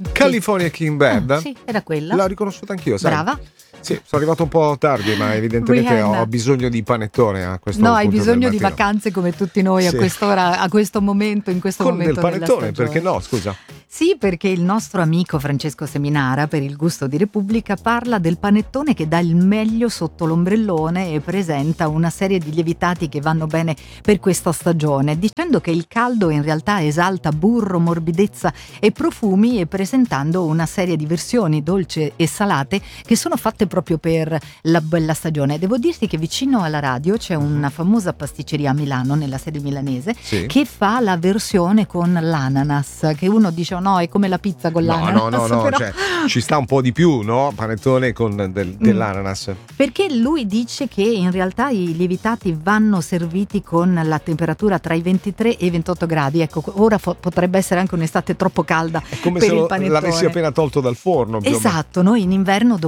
California King Band. Sì, era quella. L'ho riconosciuta anch'io, sai? Brava. Sì, sono arrivato un po' tardi, ma evidentemente Rihanna. ho bisogno di panettone a questo No, punto hai bisogno del di mattino. vacanze come tutti noi a Sì. quest'ora, a questo momento, in questo Con momento del della panettone, stagione. perché no, scusa? Sì, perché il nostro amico Francesco Seminara, per il gusto di Repubblica, parla del panettone che dà il meglio sotto l'ombrellone e presenta una serie di lievitati che vanno bene per questa stagione, dicendo che il caldo in realtà esalta burro, morbidezza e profumi, e presentando una serie di versioni dolci e salate che sono fatte proprio per la bella stagione. Devo dirti che vicino alla radio c'è una famosa pasticceria a Milano, nella sede milanese, Sì. che fa la versione con l'ananas, che uno dice oh no, è come la pizza con l'ananas. No, però... cioè, ci sta un po' di più, no? Panettone con dell'ananas. Perché lui dice che in realtà i lievitati vanno serviti con la temperatura tra i 23 e i 28 gradi. Ecco, ora potrebbe essere anche un'estate troppo calda È come per se il panettone. l'avessi appena tolto dal forno. più o meno. Esatto, noi in inverno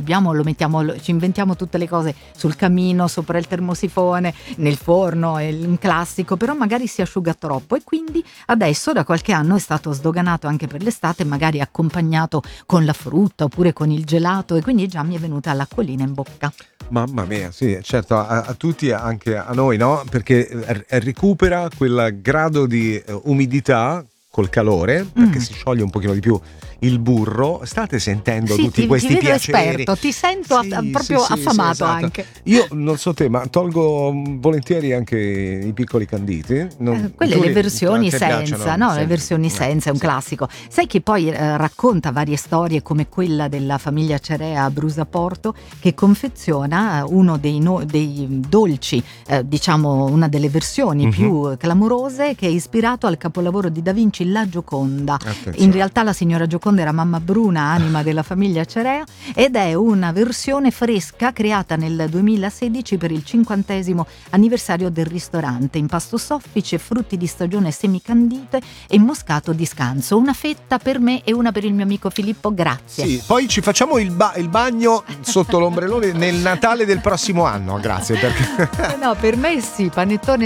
ci inventiamo tutte le cose sul camino, sopra il termosifone, nel forno, è un classico, però magari si asciuga troppo, e quindi adesso da qualche anno è stato sdoganato anche per l'estate, magari accompagnato con la frutta oppure con il gelato, e quindi già mi è venuta l'acquolina in bocca. Mamma mia, sì, certo, a tutti, anche a noi, no? Perché recupera quel grado di umidità col calore, perché si scioglie un pochino di più il burro. State sentendo tutti questi ti vedo piaceri? esperto, ti sento proprio affamato, esatto. anche. Io non so te, ma tolgo volentieri anche i piccoli canditi. Quelle le versioni senza, no? Le versioni Sì. senza, è un classico. Sai che poi racconta varie storie, come quella della famiglia Cerea a Brusaporto, che confeziona uno dei dolci, diciamo una delle versioni più clamorose, che è ispirato al capolavoro di Da Vinci, La Gioconda. Attenzione. In realtà la signora Gioconda era mamma Bruna, anima della famiglia Cerea, ed è una versione fresca creata nel 2016 per il 50° anniversario del ristorante. Impasto soffice, frutti di stagione semicandite e moscato di scanso. Una fetta per me e una per il mio amico Filippo, grazie. Sì, poi ci facciamo il bagno sotto l'ombrellone nel Natale del prossimo anno, grazie. Perché No, per me sì, panettone